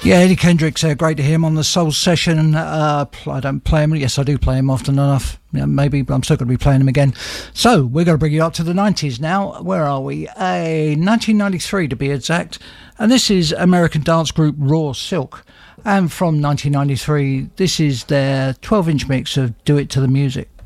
Yeah, Eddie Kendricks, great to hear him on the Soul Session. I don't play him. Yes, I do play him often enough. Yeah, maybe, but I'm still going to be playing him again. So we're going to bring you up to the 90s now. Where are we? 1993 to be exact. And this is American dance group Raw Silk. And from 1993, this is their 12-inch mix of Do It to the Music.